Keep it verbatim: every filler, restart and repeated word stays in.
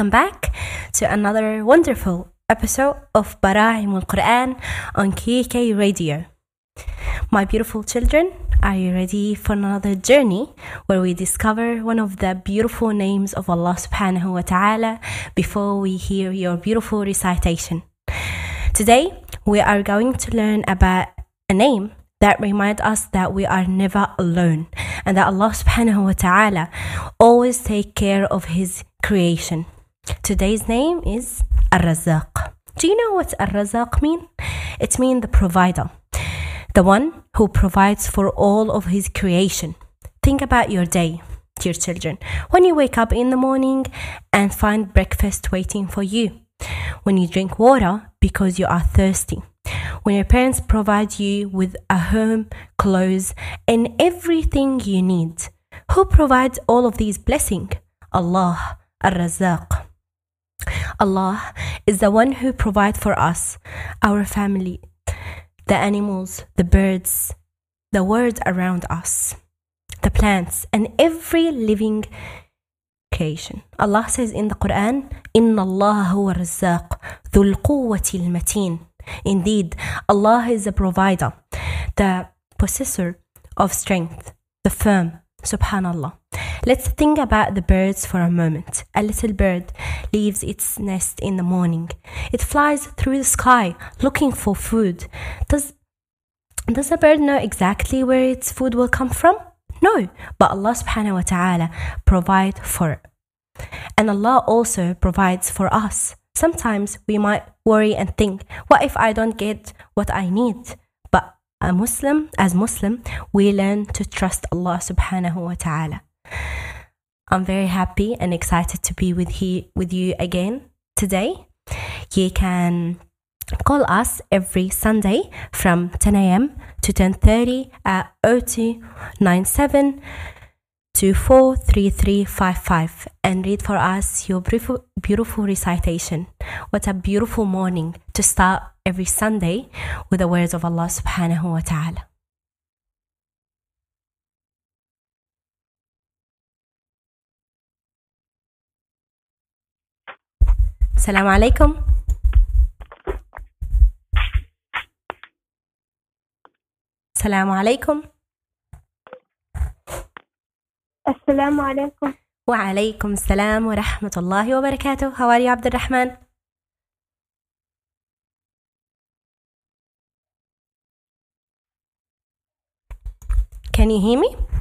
welcome back to another wonderful episode of Bara'im al-Quran on K K Radio. My beautiful children, are you ready for another journey where we discover one of the beautiful names of Allah subhanahu wa ta'ala before we hear your beautiful recitation? Today, we are going to learn about a name that reminds us that we are never alone and that Allah subhanahu wa ta'ala always take care of His creation. Today's name is Ar-Razzaq. Do you know what Ar-Razzaq mean? It means the provider, the one who provides for all of His creation. Think about your day, dear children. When you wake up in the morning and find breakfast waiting for you, when you drink water because you are thirsty, when your parents provide you with a home, clothes, and everything you need. Who provides all of these blessings? Allah, Ar-Razzaq. Allah is the one who provides for us, our family, the animals, the birds, the world around us, the plants, and every living creation. Allah says in the Quran, إِنَّ اللَّهَ هُوَ الرَّزَّاقُ ذُو الْقُوَّةِ الْمَتِينُ. Indeed, Allah is the provider, the possessor of strength, the firm. Subhanallah. Let's think about the birds for a moment. A little bird leaves its nest in the morning. It flies through the sky looking for food. Does, does the bird know exactly where its food will come from? No, but Allah subhanahu wa ta'ala provides for it. And Allah also provides for us. Sometimes we might worry and think, what if I don't get what I need? But a Muslim, as Muslim, we learn to trust Allah subhanahu wa ta'ala. I'm very happy and excited to be with, he, with you again today. You can call us every Sunday from ten a.m. to ten thirty at zero two nine seven two four three three five five and read for us your beautiful, beautiful recitation. What a beautiful morning to start every Sunday with the words of Allah subhanahu wa ta'ala. Assalamu alaikum. Assalamu alaikum. Assalamu alaikum. Wa alaikum assalam wa rahmatullahi wa barakatuh. How are you, Abdul Rahman? Can you hear me?